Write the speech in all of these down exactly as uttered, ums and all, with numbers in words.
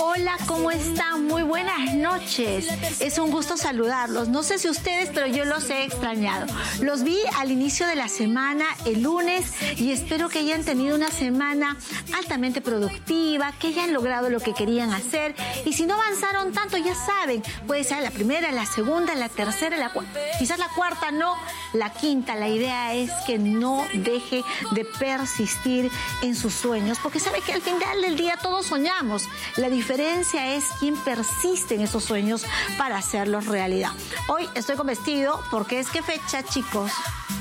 Hola, ¿cómo están? Muy buenas noches. Es un gusto saludarlos. No sé si ustedes, pero yo los he extrañado. Los vi al inicio de la semana, el lunes, y espero que hayan tenido una semana altamente productiva, que hayan logrado lo que querían hacer. Y si no avanzaron tanto, ya saben, puede ser la primera, la segunda, la tercera, la cuarta, quizás la cuarta no, la quinta. La idea es que no deje de persistir en sus sueños, porque sabe que al final del día todos soñamos. La diferencia es quién persiste en esos sueños para hacerlos realidad. Hoy estoy con vestido porque es que fecha, chicos.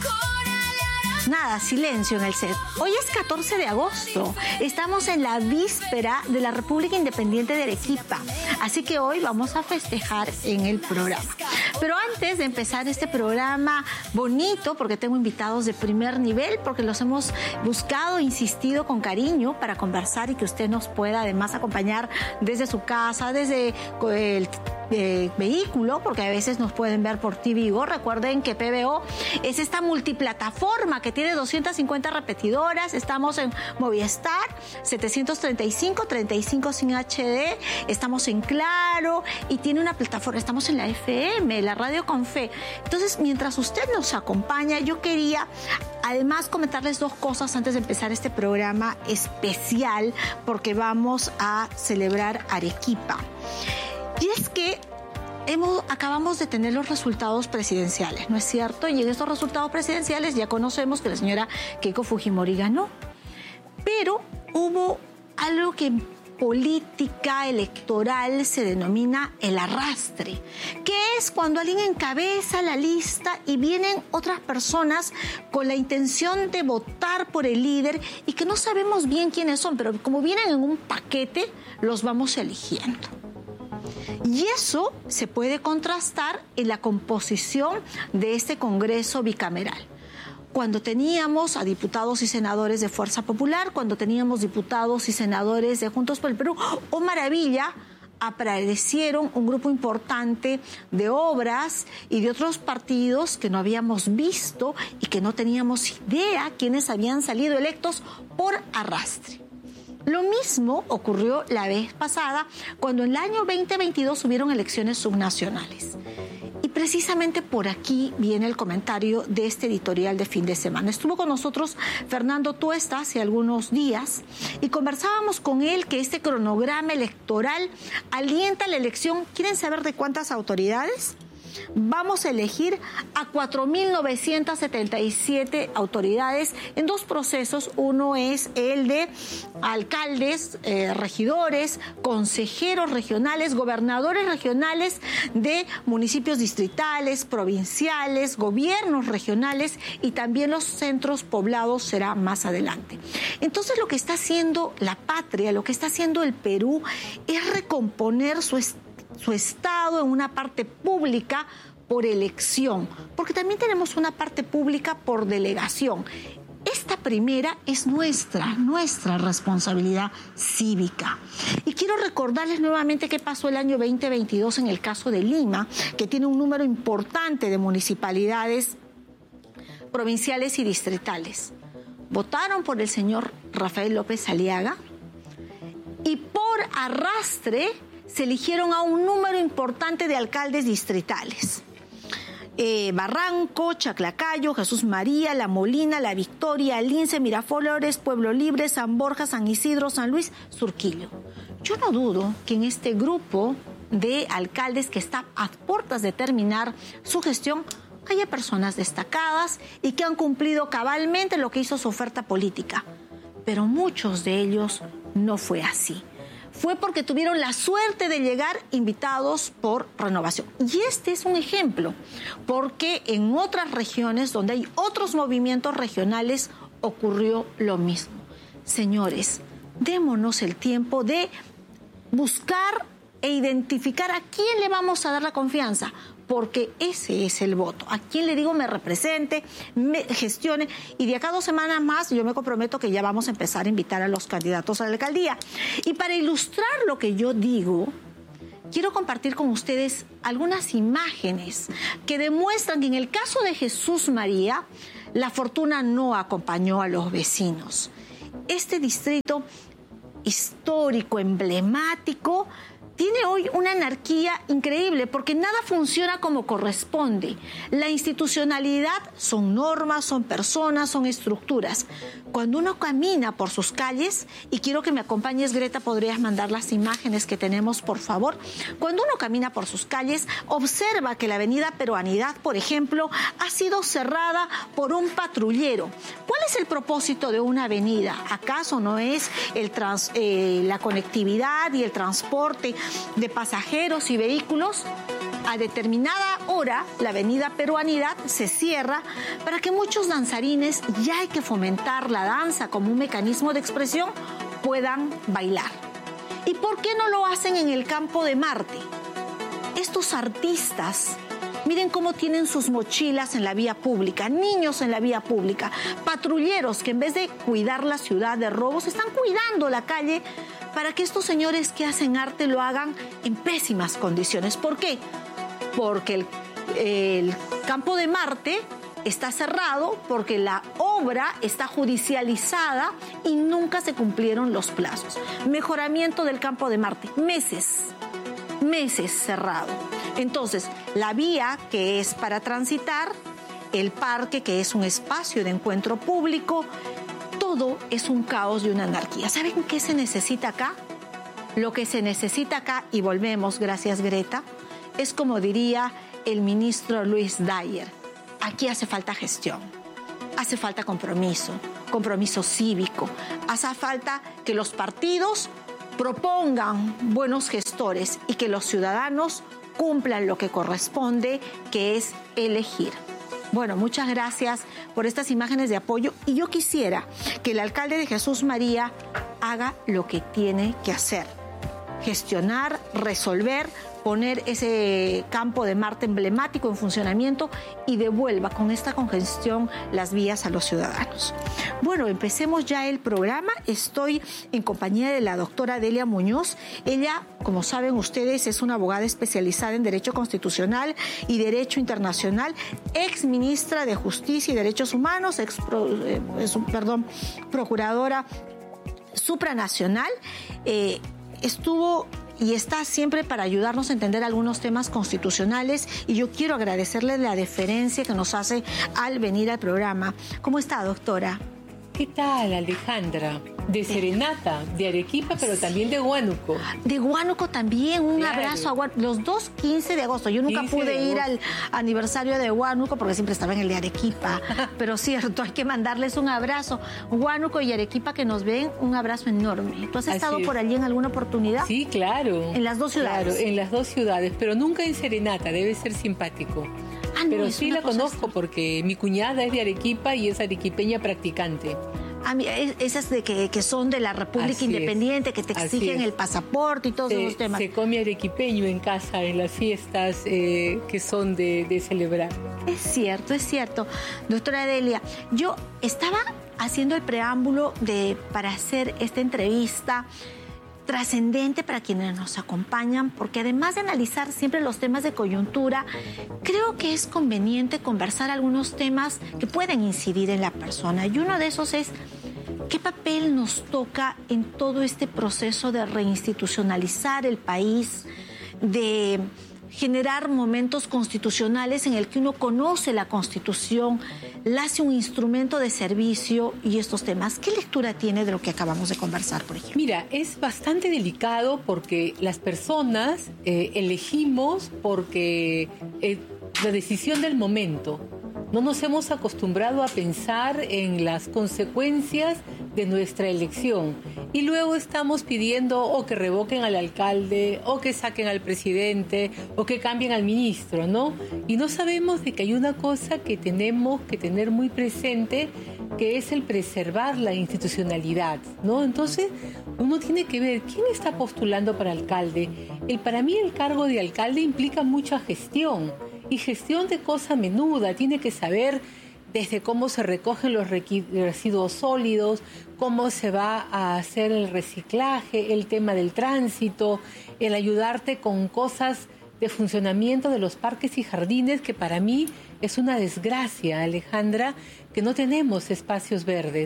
Nada, silencio en el set. Hoy es catorce de agosto. Estamos en la víspera de la República Independiente de Arequipa. Así que hoy vamos a festejar en el programa. Pero antes de empezar este programa bonito, porque tengo invitados de primer nivel, porque los hemos buscado, insistido con cariño para conversar y que usted nos pueda además acompañar desde su casa, desde el de vehículo, porque a veces nos pueden ver por T V Go. Recuerden que P B O es esta multiplataforma que tiene doscientas cincuenta repetidoras. Estamos en Movistar setecientos treinta y cinco, treinta y cinco sin H D. Estamos en Claro y tiene una plataforma. Estamos en la F M, la Radio con Fe. Entonces, mientras usted nos acompaña, yo quería además comentarles dos cosas antes de empezar este programa especial, porque vamos a celebrar Arequipa. Y es que hemos, acabamos de tener los resultados presidenciales, ¿no es cierto? Y en estos resultados presidenciales ya conocemos que la señora Keiko Fujimori ganó. Pero hubo algo que en política electoral se denomina el arrastre, que es cuando alguien encabeza la lista y vienen otras personas con la intención de votar por el líder y que no sabemos bien quiénes son, pero como vienen en un paquete, los vamos eligiendo. Y eso se puede contrastar en la composición de este Congreso bicameral. Cuando teníamos a diputados y senadores de Fuerza Popular, cuando teníamos diputados y senadores de Juntos por el Perú, ¡oh maravilla!, aparecieron un grupo importante de obras y de otros partidos que no habíamos visto y que no teníamos idea quiénes habían salido electos por arrastre. Lo mismo ocurrió la vez pasada, cuando en el año veinte veintidós hubieron elecciones subnacionales. Y precisamente por aquí viene el comentario de este editorial de fin de semana. Estuvo con nosotros Fernando Tuesta hace algunos días y conversábamos con él que este cronograma electoral alienta la elección. ¿Quieren saber de cuántas autoridades? Vamos a elegir a cuatro mil novecientas setenta y siete autoridades en dos procesos. Uno es el de alcaldes, eh, regidores, consejeros regionales, gobernadores regionales de municipios distritales, provinciales, gobiernos regionales y también los centros poblados será más adelante. Entonces lo que está haciendo la patria, lo que está haciendo el Perú es recomponer su estado su estado en una parte pública por elección, porque también tenemos una parte pública por delegación. Esta primera es nuestra, nuestra responsabilidad cívica. Y quiero recordarles nuevamente qué pasó el año veinte veintidós en el caso de Lima, que tiene un número importante de municipalidades provinciales y distritales. Votaron por el señor Rafael López Aliaga y por arrastre se eligieron a un número importante de alcaldes distritales. Eh, Barranco, Chaclacayo, Jesús María, La Molina, La Victoria, Lince, Miraflores, Pueblo Libre, San Borja, San Isidro, San Luis, Surquillo. Yo no dudo que en este grupo de alcaldes que está a puertas de terminar su gestión haya personas destacadas y que han cumplido cabalmente lo que hizo su oferta política. Pero muchos de ellos no fue así. Fue porque tuvieron la suerte de llegar invitados por Renovación. Y este es un ejemplo, porque en otras regiones donde hay otros movimientos regionales ocurrió lo mismo. Señores, démonos el tiempo de buscar e identificar a quién le vamos a dar la confianza, porque ese es el voto. A quién le digo me represente, me gestione, y de acá a dos semanas más yo me comprometo que ya vamos a empezar a invitar a los candidatos a la alcaldía. Y para ilustrar lo que yo digo, quiero compartir con ustedes algunas imágenes que demuestran que en el caso de Jesús María, la fortuna no acompañó a los vecinos. Este distrito histórico, emblemático, tiene hoy una anarquía increíble porque nada funciona como corresponde. La institucionalidad son normas, son personas, son estructuras. Cuando uno camina por sus calles, y quiero que me acompañes, Greta, podrías mandar las imágenes que tenemos, por favor. Cuando uno camina por sus calles, observa que la avenida Peruanidad, por ejemplo, ha sido cerrada por un patrullero. ¿Cuál es el propósito de una avenida? ¿Acaso no es el trans, eh, la conectividad y el transporte de pasajeros y vehículos? A determinada hora, la avenida Peruanidad se cierra para que muchos danzarines, ya hay que fomentar la danza como un mecanismo de expresión, puedan bailar. ¿Y por qué no lo hacen en el Campo de Marte? Estos artistas, miren cómo tienen sus mochilas en la vía pública, niños en la vía pública, patrulleros que en vez de cuidar la ciudad de robos, están cuidando la calle para que estos señores que hacen arte lo hagan en pésimas condiciones. ¿Por qué? Porque el, el Campo de Marte está cerrado, porque la obra está judicializada y nunca se cumplieron los plazos. Mejoramiento del Campo de Marte, meses, meses cerrado. Entonces, la vía que es para transitar, el parque que es un espacio de encuentro público, todo es un caos y una anarquía. ¿Saben qué se necesita acá? Lo que se necesita acá, y volvemos, gracias Greta, es como diría el ministro Luis Dyer, aquí hace falta gestión, hace falta compromiso, compromiso cívico, hace falta que los partidos propongan buenos gestores y que los ciudadanos cumplan lo que corresponde, que es elegir. Bueno, muchas gracias por estas imágenes de apoyo, y yo quisiera que el alcalde de Jesús María haga lo que tiene que hacer: gestionar, resolver, poner ese Campo de Marte emblemático en funcionamiento y devuelva con esta congestión las vías a los ciudadanos. Bueno, empecemos ya el programa. Estoy en compañía de la doctora Delia Muñoz. Ella, como saben ustedes, es una abogada especializada en Derecho Constitucional y Derecho Internacional, ex ministra de Justicia y Derechos Humanos, ex, eh, perdón, procuradora supranacional. Eh, estuvo y está siempre para ayudarnos a entender algunos temas constitucionales, y yo quiero agradecerle la deferencia que nos hace al venir al programa. ¿Cómo está, doctora? ¿Qué tal, Alejandra? De Serenata, de Arequipa, pero también de Huánuco. De Huánuco también, un Claro. abrazo a Huánuco. Los dos quince de agosto. Yo nunca pude ir al aniversario de Huánuco porque siempre estaba en el de Arequipa. Pero cierto, hay que mandarles un abrazo. Huánuco y Arequipa que nos ven, un abrazo enorme. ¿Tú has Así estado es. por allí en alguna oportunidad? Sí, claro. En las dos ciudades. Claro, en las dos ciudades, pero nunca en Serenata, debe ser simpático. Ah, no, Pero es sí una la cosa conozco porque mi cuñada es de Arequipa y es arequipeña practicante. Ah, mira, es- esas de que, que son de la República Así es. Independiente, que te Así exigen es. el pasaporte y todos Se, esos temas. se come arequipeño en casa, en las fiestas eh, que son de, de celebrar. Es cierto, es cierto. Doctora Delia, yo estaba haciendo el preámbulo de, para hacer esta entrevista trascendente para quienes nos acompañan, porque además de analizar siempre los temas de coyuntura, creo que es conveniente conversar algunos temas que pueden incidir en la persona. Y uno de esos es: ¿qué papel nos toca en todo este proceso de reinstitucionalizar el país, de generar momentos constitucionales en el que uno conoce la Constitución, la hace un instrumento de servicio y estos temas? ¿Qué lectura tiene de lo que acabamos de conversar, por ejemplo? Mira, es bastante delicado porque las personas eh, elegimos porque eh, la decisión del momento. No nos hemos acostumbrado a pensar en las consecuencias de nuestra elección. Y luego estamos pidiendo o que revoquen al alcalde, o que saquen al presidente, o que cambien al ministro, ¿no? Y no sabemos de que hay una cosa que tenemos que tener muy presente, que es el preservar la institucionalidad, ¿no? Entonces, uno tiene que ver quién está postulando para alcalde. El, para mí, el cargo de alcalde implica mucha gestión. Y gestión de cosa menuda, tiene que saber desde cómo se recogen los residuos sólidos, cómo se va a hacer el reciclaje, el tema del tránsito, el ayudarte con cosas de funcionamiento de los parques y jardines, que para mí es una desgracia, Alejandra, que no tenemos espacios verdes.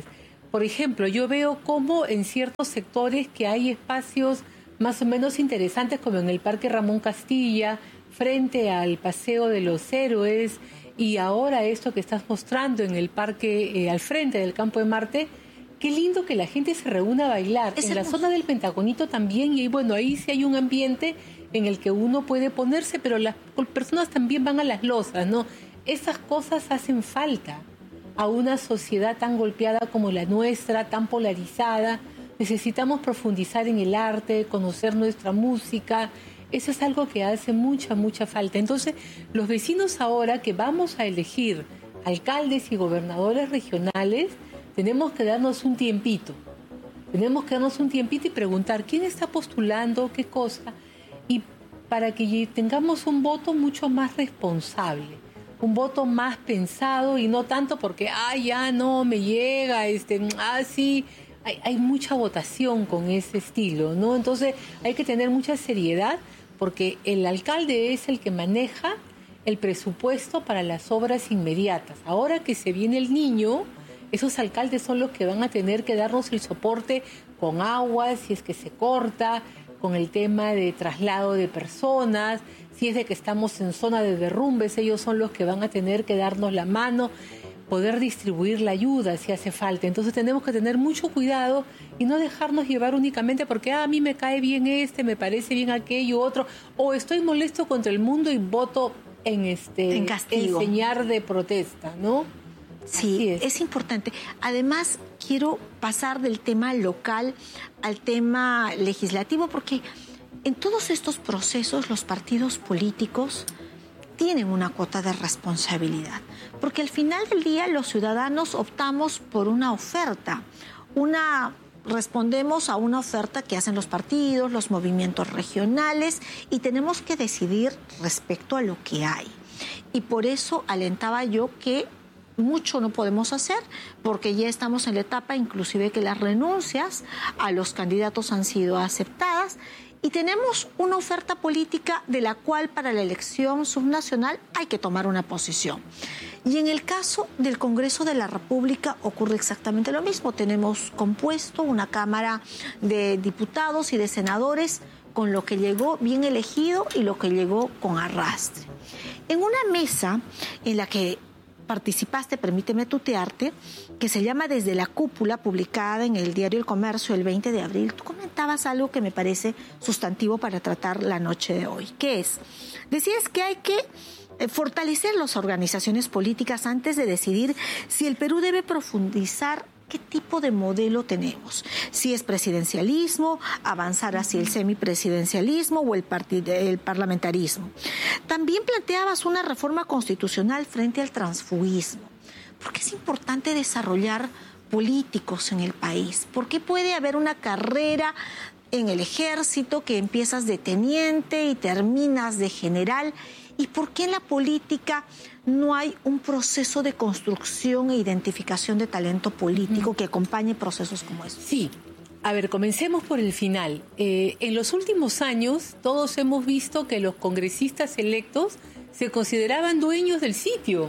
Por ejemplo, yo veo cómo en ciertos sectores que hay espacios más o menos interesantes, como en el Parque Ramón Castilla, frente al Paseo de los Héroes, y ahora esto que estás mostrando en el parque, eh, al frente del Campo de Marte, qué lindo que la gente se reúna a bailar. Es en hermoso. La zona del Pentagonito también, y bueno, ahí sí hay un ambiente en el que uno puede ponerse, pero las personas también van a las losas, ¿no? Esas cosas hacen falta a una sociedad tan golpeada como la nuestra, tan polarizada. Necesitamos profundizar en el arte, conocer nuestra música. Eso es algo que hace mucha, mucha falta. Entonces, los vecinos ahora que vamos a elegir alcaldes y gobernadores regionales, tenemos que darnos un tiempito. Tenemos que darnos un tiempito y preguntar quién está postulando, qué cosa, y para que tengamos un voto mucho más responsable, un voto más pensado y no tanto porque, ah, ya no me llega, este, ah, sí, hay, hay mucha votación con ese estilo, ¿no? Entonces hay que tener mucha seriedad porque el alcalde es el que maneja el presupuesto para las obras inmediatas. Ahora que se viene el niño, esos alcaldes son los que van a tener que darnos el soporte con agua, si es que se corta, con el tema de traslado de personas, si es de que estamos en zona de derrumbes, ellos son los que van a tener que darnos la mano, poder distribuir la ayuda si hace falta. Entonces tenemos que tener mucho cuidado y no dejarnos llevar únicamente porque ah, a mí me cae bien este, me parece bien aquello, otro, o estoy molesto contra el mundo y voto en este en castigo, en señal de protesta, ¿no? Sí, es. es importante. Además, quiero pasar del tema local al tema legislativo, porque en todos estos procesos los partidos políticos tienen una cuota de responsabilidad, porque al final del día los ciudadanos optamos por una oferta, una respondemos a una oferta que hacen los partidos, los movimientos regionales, y tenemos que decidir respecto a lo que hay. Y por eso alentaba yo que mucho no podemos hacer, porque ya estamos en la etapa inclusive que las renuncias a los candidatos han sido aceptadas y tenemos una oferta política de la cual para la elección subnacional hay que tomar una posición. Y en el caso del Congreso de la República ocurre exactamente lo mismo. Tenemos compuesto una Cámara de Diputados y de Senadores con lo que llegó bien elegido y lo que llegó con arrastre. En una mesa en la que participaste, permíteme tutearte, que se llama Desde la Cúpula, publicada en el diario El Comercio el veinte de abril, tú comentabas algo que me parece sustantivo para tratar la noche de hoy, que es, decías que hay que fortalecer las organizaciones políticas antes de decidir si el Perú debe profundizar qué tipo de modelo tenemos, si es presidencialismo, avanzar hacia el semipresidencialismo o el, el parlamentarismo. También planteabas una reforma constitucional frente al transfugismo. ¿Por qué es importante desarrollar políticos en el país? ¿Por qué puede haber una carrera en el ejército que empiezas de teniente y terminas de general? ¿Y por qué en la política no hay un proceso de construcción e identificación de talento político que acompañe procesos como estos? Sí. A ver, comencemos por el final. Eh, en los últimos años, todos hemos visto que los congresistas electos se consideraban dueños del sitio,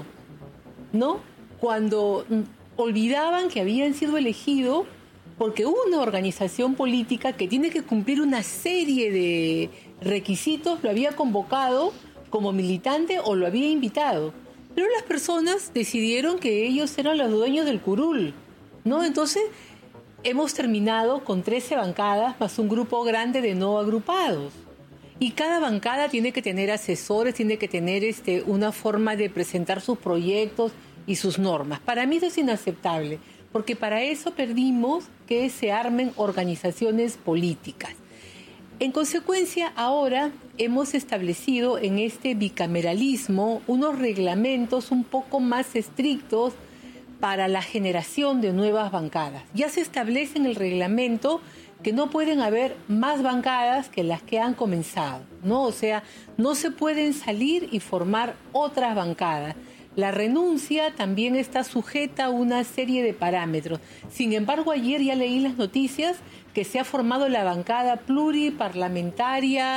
¿no? Cuando olvidaban que habían sido elegidos porque una organización política que tiene que cumplir una serie de requisitos lo había convocado como militante o lo había invitado. Pero las personas decidieron que ellos eran los dueños del curul, ¿no? Entonces, hemos terminado con trece bancadas más un grupo grande de no agrupados. Y cada bancada tiene que tener asesores, tiene que tener este, una forma de presentar sus proyectos y sus normas. Para mí eso es inaceptable, porque para eso perdimos que se armen organizaciones políticas. En consecuencia, ahora hemos establecido en este bicameralismo unos reglamentos un poco más estrictos para la generación de nuevas bancadas. Ya se establece en el reglamento que no pueden haber más bancadas que las que han comenzado, ¿no? O sea, no se pueden salir y formar otras bancadas. La renuncia también está sujeta a una serie de parámetros. Sin embargo, ayer ya leí las noticias que se ha formado la bancada pluriparlamentaria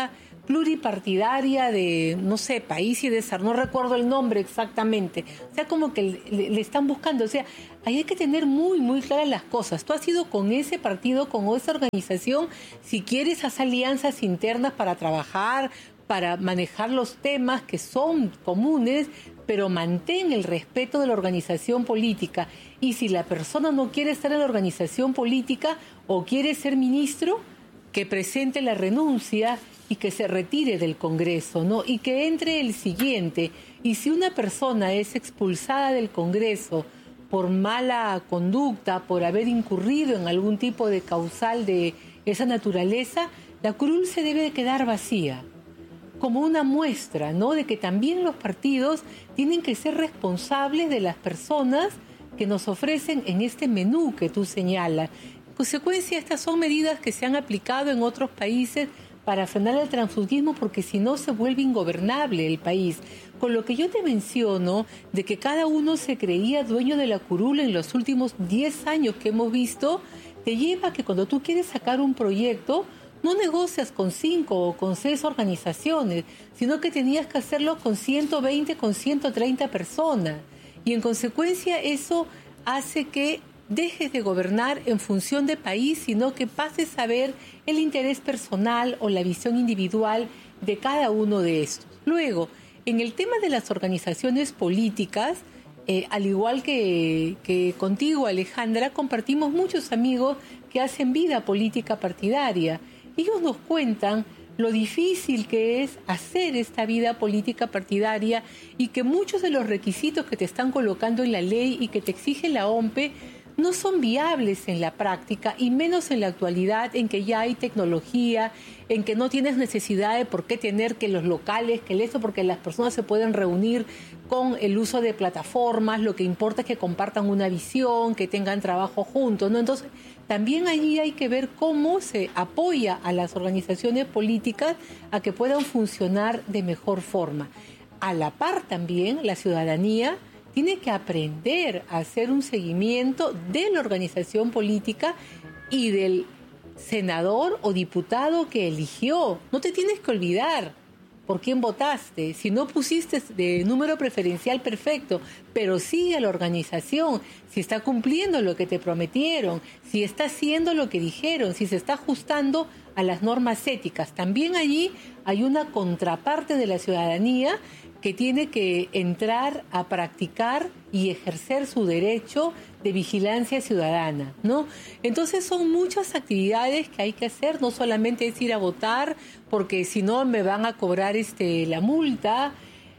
pluripartidaria de, no sé, País y Desarrollo, no recuerdo el nombre exactamente. O sea, como que le, le están buscando. O sea, ahí hay que tener muy, muy claras las cosas. Tú has ido con ese partido, con esa organización, si quieres hacer alianzas internas para trabajar, para manejar los temas que son comunes, pero mantén el respeto de la organización política. Y si la persona no quiere estar en la organización política o quiere ser ministro, que presente la renuncia y que se retire del Congreso, ¿no? Y que entre el siguiente. Y si una persona es expulsada del Congreso por mala conducta, por haber incurrido en algún tipo de causal de esa naturaleza, la curul se debe de quedar vacía, como una muestra, ¿no?, de que también los partidos tienen que ser responsables de las personas que nos ofrecen en este menú que tú señalas. En consecuencia, estas son medidas que se han aplicado en otros países para frenar el transfugismo, porque si no se vuelve ingobernable el país. Con lo que yo te menciono, de que cada uno se creía dueño de la curul en los últimos diez años que hemos visto, te lleva a que cuando tú quieres sacar un proyecto, no negocias con cinco o con seis organizaciones, sino que tenías que hacerlo con ciento veinte, con ciento treinta personas. Y en consecuencia eso hace que dejes de gobernar en función de país, sino que pases a ver el interés personal o la visión individual de cada uno de estos. Luego, en el tema de las organizaciones políticas, eh, al igual que, que contigo, Alejandra, compartimos muchos amigos que hacen vida política partidaria. Ellos nos cuentan lo difícil que es hacer esta vida política partidaria y que muchos de los requisitos que te están colocando en la ley y que te exige la O M P E no son viables en la práctica, y menos en la actualidad, en que ya hay tecnología, en que no tienes necesidad de por qué tener que los locales, que eso, porque las personas se pueden reunir con el uso de plataformas, lo que importa es que compartan una visión, que tengan trabajo juntos, ¿no? Entonces, también allí hay que ver cómo se apoya a las organizaciones políticas a que puedan funcionar de mejor forma. A la par también, la ciudadanía tiene que aprender a hacer un seguimiento de la organización política y del senador o diputado que eligió. No te tienes que olvidar por quién votaste. Si no pusiste de número preferencial, perfecto, pero sigue a la organización, si está cumpliendo lo que te prometieron, si está haciendo lo que dijeron, si se está ajustando a las normas éticas. También allí hay una contraparte de la ciudadanía que tiene que entrar a practicar y ejercer su derecho de vigilancia ciudadana, ¿no? Entonces son muchas actividades que hay que hacer, no solamente es ir a votar, porque si no me van a cobrar este la multa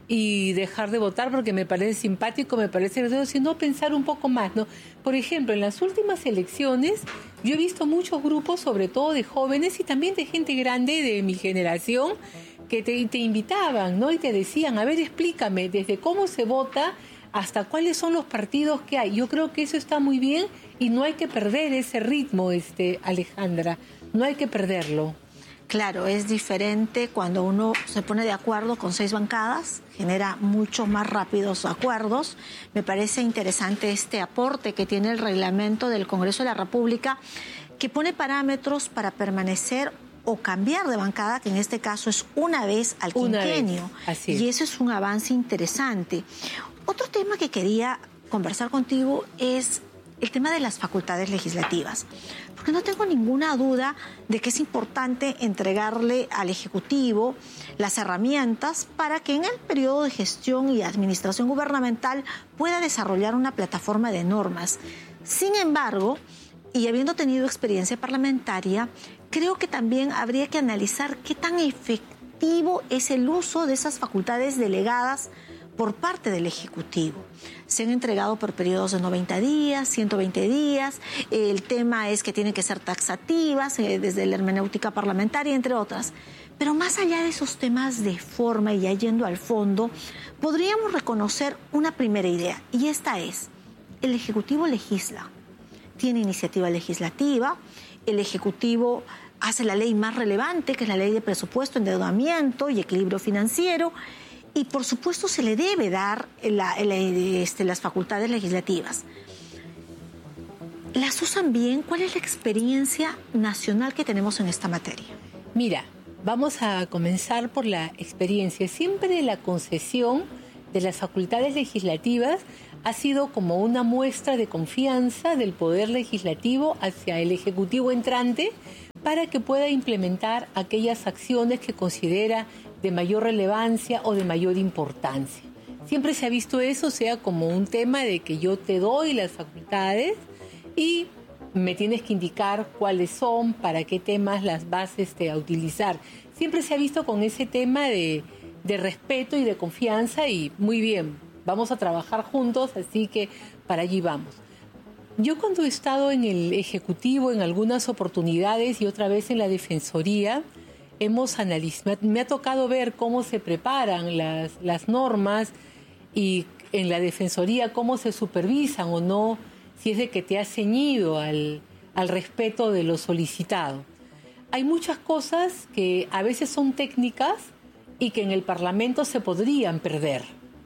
y dejar de votar porque me parece simpático, me parece gracioso, sino pensar un poco más, ¿no? Por ejemplo, en las últimas elecciones yo he visto muchos grupos, sobre todo de jóvenes y también de gente grande de mi generación, que te, te invitaban, ¿no? Y te decían, a ver, explícame, desde cómo se vota hasta cuáles son los partidos que hay. Yo creo que eso está muy bien y no hay que perder ese ritmo, este, Alejandra, no hay que perderlo. Claro, es diferente cuando uno se pone de acuerdo con seis bancadas, genera mucho más rápidos acuerdos. Me parece interesante este aporte que tiene el reglamento del Congreso de la República, que pone parámetros para permanecer o cambiar de bancada, que en este caso es una vez al quinquenio. Así es. Y eso es un avance interesante. Otro tema que quería conversar contigo es el tema de las facultades legislativas, porque no tengo ninguna duda de que es importante entregarle al Ejecutivo las herramientas para que en el periodo de gestión y administración gubernamental pueda desarrollar una plataforma de normas. Sin embargo, y habiendo tenido experiencia parlamentaria, creo que también habría que analizar qué tan efectivo es el uso de esas facultades delegadas por parte del Ejecutivo. Se han entregado por periodos de noventa días, ciento veinte días. El tema es que tienen que ser taxativas, eh, desde la hermenéutica parlamentaria, entre otras. Pero más allá de esos temas de forma y ya yendo al fondo, podríamos reconocer una primera idea, y esta es: el Ejecutivo legisla, tiene iniciativa legislativa, el Ejecutivo hace la ley más relevante, que es la ley de presupuesto, endeudamiento y equilibrio financiero, y por supuesto se le debe dar la, la, este, las facultades legislativas. ¿Las usan bien? ¿Cuál es la experiencia nacional que tenemos en esta materia? Mira, vamos a comenzar por la experiencia. Siempre la concesión de las facultades legislativas ha sido como una muestra de confianza del Poder Legislativo hacia el Ejecutivo entrante para que pueda implementar aquellas acciones que considera de mayor relevancia o de mayor importancia. Siempre se ha visto eso, sea como un tema de que yo te doy las facultades y me tienes que indicar cuáles son, para qué temas las vas este, a utilizar. Siempre se ha visto con ese tema de, de respeto y de confianza y muy bien, vamos a trabajar juntos, así que para allí vamos. Yo cuando he estado en el Ejecutivo en algunas oportunidades y otra vez en la Defensoría, hemos analizado, me ha tocado ver cómo se preparan las, las normas y en la Defensoría cómo se supervisan o no, si es de que te has ceñido al, al respeto de lo solicitado. Hay muchas cosas que a veces son técnicas y que en el Parlamento se podrían perder.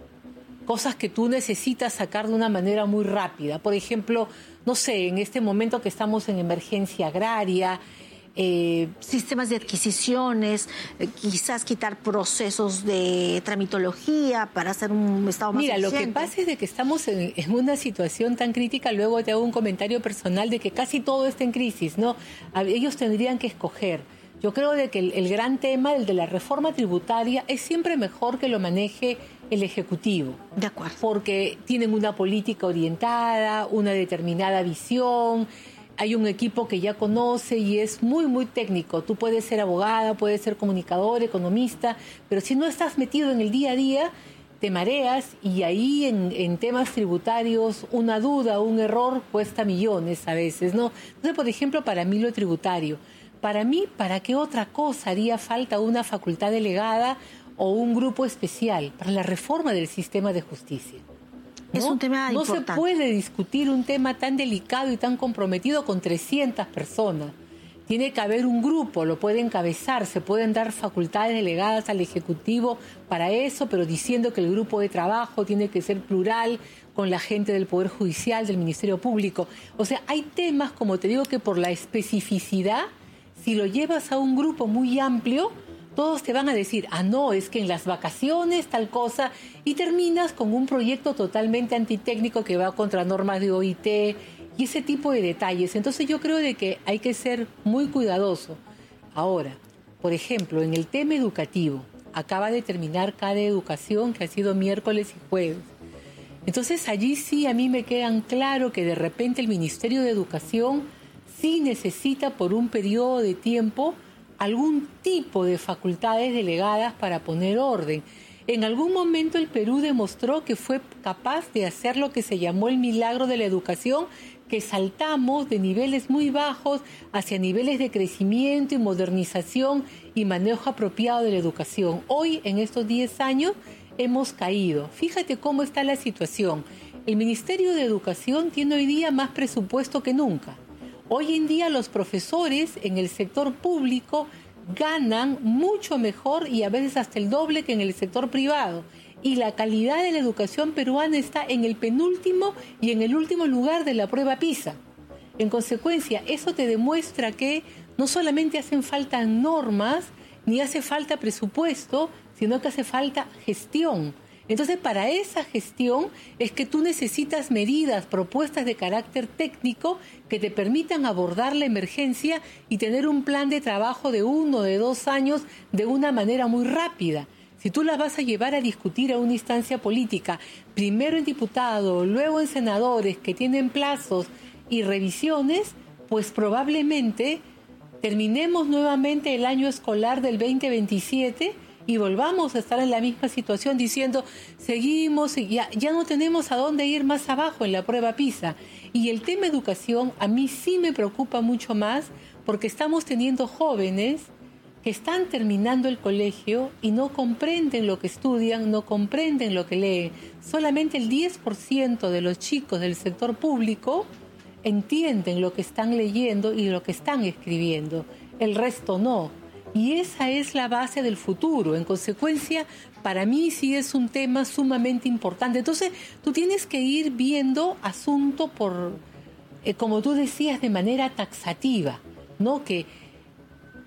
Cosas que tú necesitas sacar de una manera muy rápida. Por ejemplo, no sé, en este momento que estamos en emergencia agraria, Eh, sistemas de adquisiciones, eh, quizás quitar procesos de tramitología para hacer un estado más Mira, eficiente. Lo que pasa es de que estamos en, en una situación tan crítica, luego te hago un comentario personal de que casi todo está en crisis, ¿no? A, ellos tendrían que escoger. Yo creo de que el, el gran tema, el de la reforma tributaria, es siempre mejor que lo maneje el Ejecutivo. De acuerdo. Porque tienen una política orientada, una determinada visión. Hay un equipo que ya conoce y es muy, muy técnico. Tú puedes ser abogada, puedes ser comunicador, economista, pero si no estás metido en el día a día, te mareas y ahí en, en temas tributarios una duda, un error cuesta millones a veces, ¿no? Entonces, por ejemplo, para mí lo tributario. Para mí, ¿para qué otra cosa haría falta una facultad delegada o un grupo especial? Para la reforma del sistema de justicia. ¿No? Es un tema no importante. No se puede discutir un tema tan delicado y tan comprometido con trescientas personas. Tiene que haber un grupo, lo puede encabezar, se pueden dar facultades delegadas al Ejecutivo para eso, pero diciendo que el grupo de trabajo tiene que ser plural, con la gente del Poder Judicial, del Ministerio Público. O sea, hay temas, como te digo, que por la especificidad, si lo llevas a un grupo muy amplio, todos te van a decir, ah, no, es que en las vacaciones tal cosa, y terminas con un proyecto totalmente antitécnico que va contra normas de O I T y ese tipo de detalles. Entonces yo creo de que hay que ser muy cuidadoso. Ahora, por ejemplo, en el tema educativo, acaba de terminar cada educación, que ha sido miércoles y jueves. Entonces allí sí a mí me quedan claro que de repente el Ministerio de Educación sí necesita por un periodo de tiempo algún tipo de facultades delegadas para poner orden. En algún momento el Perú demostró que fue capaz de hacer lo que se llamó el milagro de la educación, que saltamos de niveles muy bajos hacia niveles de crecimiento y modernización y manejo apropiado de la educación. Hoy, en estos diez años, hemos caído. Fíjate cómo está la situación. El Ministerio de Educación tiene hoy día más presupuesto que nunca. Hoy en día los profesores en el sector público ganan mucho mejor y a veces hasta el doble que en el sector privado. Y la calidad de la educación peruana está en el penúltimo y en el último lugar de la prueba PISA. En consecuencia, eso te demuestra que no solamente hacen falta normas, ni hace falta presupuesto, sino que hace falta gestión. Entonces, para esa gestión es que tú necesitas medidas, propuestas de carácter técnico que te permitan abordar la emergencia y tener un plan de trabajo de uno, de dos años, de una manera muy rápida. Si tú las vas a llevar a discutir a una instancia política, primero en diputados, luego en senadores, que tienen plazos y revisiones, pues probablemente terminemos nuevamente el año escolar del veinte veintisiete y volvamos a estar en la misma situación diciendo, seguimos y ya, ya no tenemos a dónde ir más abajo en la prueba PISA. Y el tema educación a mí sí me preocupa mucho más porque estamos teniendo jóvenes que están terminando el colegio y no comprenden lo que estudian, no comprenden lo que leen. Solamente el diez por ciento de los chicos del sector público entienden lo que están leyendo y lo que están escribiendo. El resto no. Y esa es la base del futuro. En consecuencia, para mí sí es un tema sumamente importante. Entonces, tú tienes que ir viendo asunto por, eh, como tú decías, de manera taxativa, ¿no? Que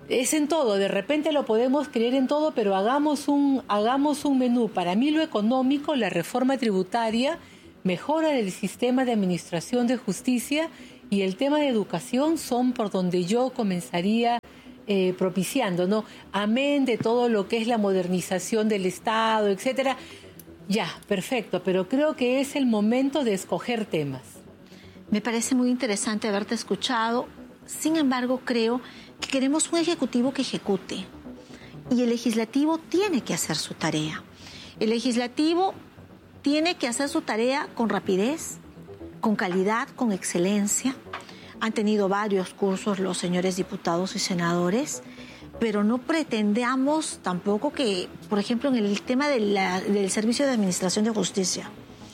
es en todo, de repente lo podemos creer en todo, pero hagamos un, hagamos un menú. Para mí lo económico, la reforma tributaria, mejora del sistema de administración de justicia y el tema de educación son por donde yo comenzaría eh, propiciando, ¿no? Amén de todo lo que es la modernización del Estado, etcétera. Ya, perfecto, pero creo que es el momento de escoger temas. Me parece muy interesante haberte escuchado. Sin embargo, creo que queremos un ejecutivo que ejecute. Y el legislativo tiene que hacer su tarea. El legislativo tiene que hacer su tarea con rapidez, con calidad, con excelencia. Han tenido varios cursos los señores diputados y senadores, pero no pretendamos tampoco que, por ejemplo, en el tema de la, del Servicio de Administración de Justicia,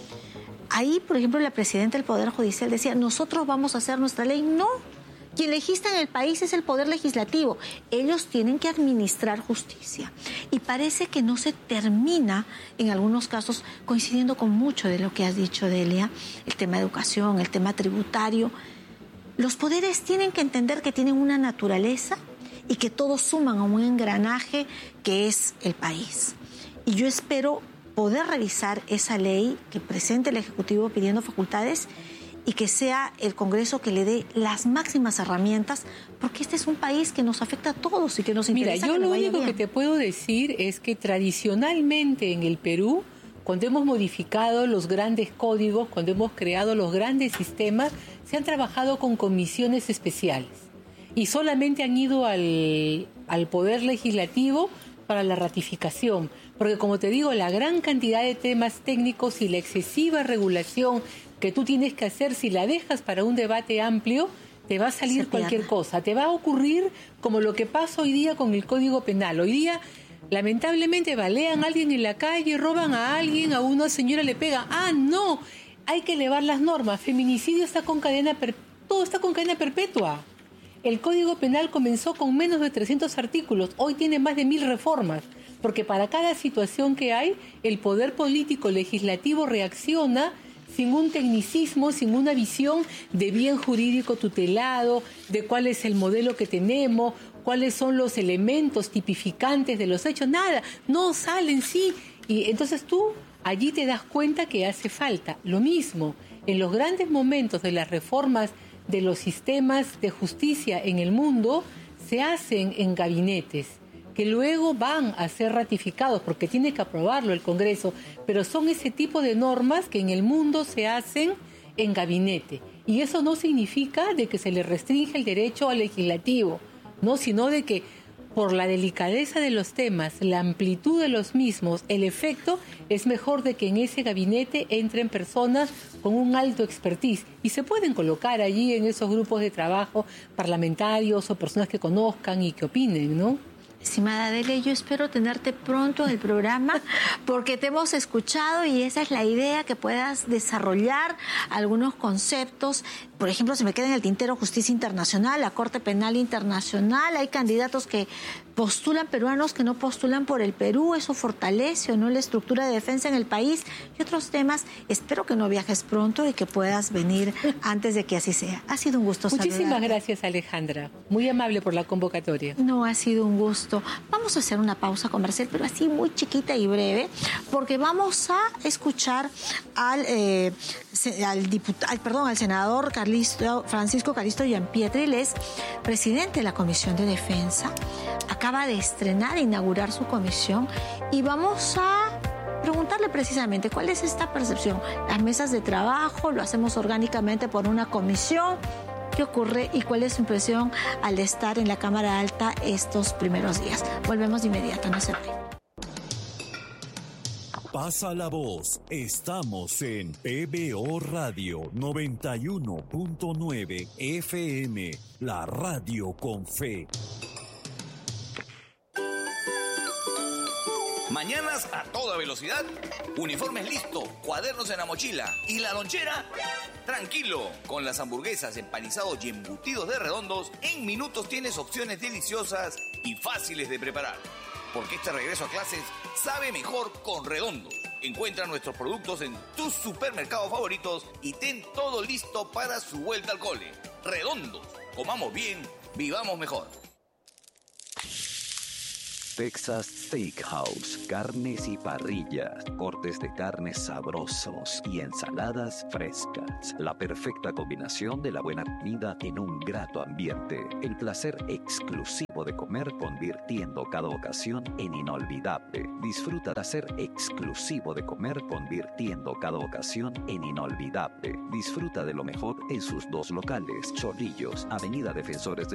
ahí, por ejemplo, la presidenta del Poder Judicial decía, nosotros vamos a hacer nuestra ley. No, quien legisla en el país es el Poder Legislativo. Ellos tienen que administrar justicia. Y parece que no se termina, en algunos casos, coincidiendo con mucho de lo que has dicho, Delia, el tema de educación, el tema tributario. Los poderes tienen que entender que tienen una naturaleza y que todos suman a un engranaje que es el país. Y yo espero poder revisar esa ley que presente el Ejecutivo pidiendo facultades y que sea el Congreso que le dé las máximas herramientas, porque este es un país que nos afecta a todos y que nos interesa. Mira, yo que lo vaya único bien. que te puedo decir es que tradicionalmente en el Perú, cuando hemos modificado los grandes códigos, cuando hemos creado los grandes sistemas, se han trabajado con comisiones especiales y solamente han ido al, al Poder Legislativo para la ratificación. Porque, como te digo, la gran cantidad de temas técnicos y la excesiva regulación que tú tienes que hacer, si la dejas para un debate amplio, te va a salir cualquier cosa. Te va a ocurrir como lo que pasa hoy día con el Código Penal. Hoy día, lamentablemente, balean a alguien en la calle, roban a alguien, a una señora le pegan. ¡Ah, no! Hay que elevar las normas. Feminicidio está con cadena per... todo está con cadena perpetua. El Código Penal comenzó con menos de trescientos artículos. Hoy tiene más de mil reformas. Porque para cada situación que hay, el poder político legislativo reacciona sin un tecnicismo, sin una visión de bien jurídico tutelado, de cuál es el modelo que tenemos, cuáles son los elementos tipificantes de los hechos. Nada, no salen, sí. Y entonces tú allí te das cuenta que hace falta. Lo mismo, en los grandes momentos de las reformas de los sistemas de justicia en el mundo, se hacen en gabinetes, que luego van a ser ratificados porque tiene que aprobarlo el Congreso, pero son ese tipo de normas que en el mundo se hacen en gabinete. Y eso no significa de que se le restringe el derecho al legislativo, no, sino de que por la delicadeza de los temas, la amplitud de los mismos, el efecto es mejor de que en ese gabinete entren personas con un alto expertise y se pueden colocar allí en esos grupos de trabajo parlamentarios o personas que conozcan y que opinen, ¿no? Estimada Delia, yo espero tenerte pronto en el programa porque te hemos escuchado y esa es la idea, que puedas desarrollar algunos conceptos. Por ejemplo, se me queda en el tintero justicia internacional, la Corte Penal Internacional. Hay candidatos que postulan, peruanos que no postulan por el Perú. Eso fortalece o no la estructura de defensa en el país y otros temas. Espero que no viajes pronto y que puedas venir antes de que así sea. Ha sido un gusto saludarte. Muchísimas gracias, Alejandra. Muy amable por la convocatoria. No, ha sido un gusto. Vamos a hacer una pausa comercial, pero así muy chiquita y breve, porque vamos a escuchar al, eh, al, diputado, al, perdón, al senador Carlisto, Francisco Calisto Gianpietri. Él es presidente de la Comisión de Defensa. Acaba de estrenar e inaugurar su comisión y vamos a preguntarle precisamente cuál es esta percepción. Las mesas de trabajo lo hacemos orgánicamente por una comisión. ¿Qué ocurre y cuál es su impresión al estar en la Cámara Alta estos primeros días? Volvemos de inmediato, no se vayan. Pasa la voz, estamos en P B O Radio noventa y uno punto nueve F M, la radio con fe. Mañanas a toda velocidad, uniformes listos, cuadernos en la mochila y la lonchera. Tranquilo, con las hamburguesas, empanizados y embutidos de Redondos, en minutos tienes opciones deliciosas y fáciles de preparar. Porque este regreso a clases sabe mejor con Redondos. Encuentra nuestros productos en tus supermercados favoritos y ten todo listo para su vuelta al cole. Redondos, comamos bien, vivamos mejor. Texas Steakhouse, carnes y parrillas, cortes de carnes sabrosos y ensaladas frescas. La perfecta combinación de la buena comida en un grato ambiente. El placer exclusivo de comer convirtiendo cada ocasión en inolvidable. Disfruta de ser exclusivo de comer convirtiendo cada ocasión en inolvidable. Disfruta de lo mejor en sus dos locales. Chorrillos, Avenida Defensores de